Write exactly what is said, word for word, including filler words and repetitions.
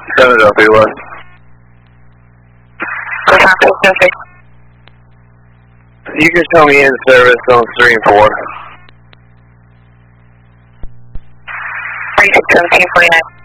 seven oh three one. You can show me in service on three and four. three six seventeen forty nine.